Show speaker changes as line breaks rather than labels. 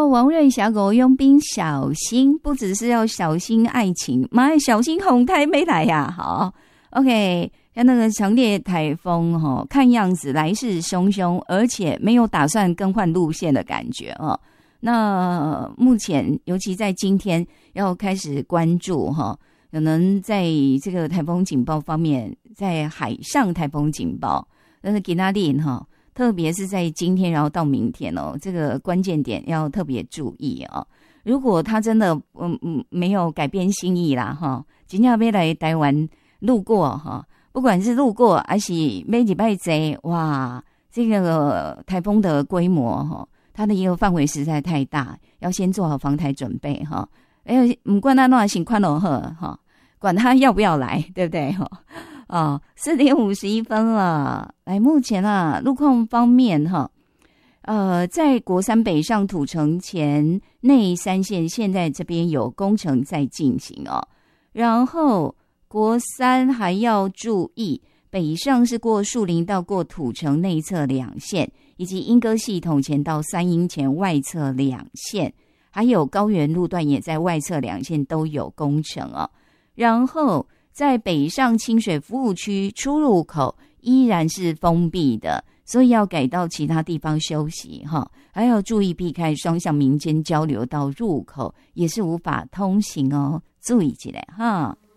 王瑞霞狗佣兵小心，不只是要小心爱情，妈呀，小心红台没来呀。好 ，OK， 像那个强烈台风看样子来势汹汹，而且没有打算更换路线的感觉哦。那目前尤其在今天要开始关注可能在这个台风警报方面，在海上台风警报，但是给那里特别是在今天然后到明天这个关键点要特别注意如果他真的没有改变心意啦真的要来台湾路过不管是路过还是每礼拜坐，哇，这个台风的规模它的一个范围实在太大，要先做好防台准备不管他哪情况都好管他要不要来，对不对4点51分了。来，目前路况方面在国三北上土城前内3线现在这边有工程在进行然后国三还要注意北上是过树林到过土城内侧2线，以及莺歌系统前到3英前外侧2线，还有高原路段也在外侧2线都有工程然后在北上清水服务区出入口依然是封闭的，所以要改到其他地方休息还要注意避开双向民间交流道入口，也是无法通行注意起来